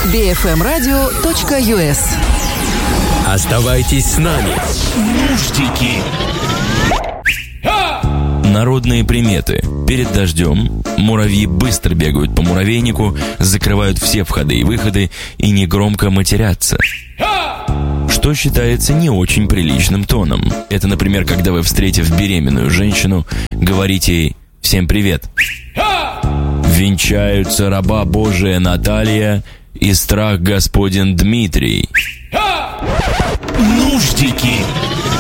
bfmradio.us. Оставайтесь с нами. Нуждики. Народные приметы. Перед дождем муравьи быстро бегают по муравейнику, закрывают все входы и выходы и негромко матерятся. Что считается не очень приличным тоном. Это, например, когда вы, встретив беременную женщину, говорите ей «Всем привет». Венчаются раба Божия Наталья и страх Господень Дмитрий. Нуждики.